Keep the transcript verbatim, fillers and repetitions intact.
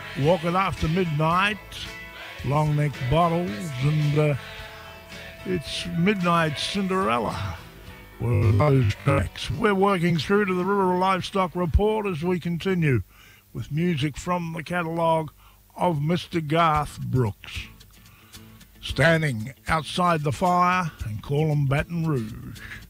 Walking After Midnight, Long Neck Bottles, and uh, it's Midnight Cinderella. Were those tracks. We're working through to the Rural Livestock Report as we continue with music from the catalogue of Mister Garth Brooks. Standing Outside the Fire and Call 'em Baton Rouge.